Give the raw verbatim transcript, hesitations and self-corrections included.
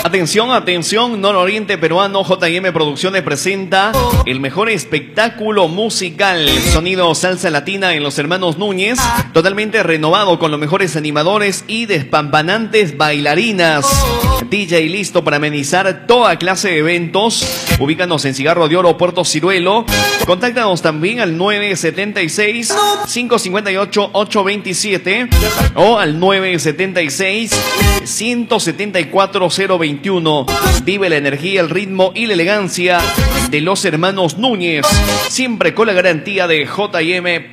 Atención, atención, Nororiente Peruano, J M Producciones presenta el mejor espectáculo musical, sonido salsa latina en los hermanos Núñez, totalmente renovado con los mejores animadores y despampanantes bailarinas. D J listo para amenizar toda clase de eventos. Ubícanos en Cigarro de Oro, Puerto Ciruelo. Contáctanos también al nueve siete seis, cinco cinco ocho, ocho dos siete o al nueve siete seis, uno siete cuatro, cero dos uno. Vive la energía, el ritmo y la elegancia de los hermanos Núñez, siempre con la garantía de J M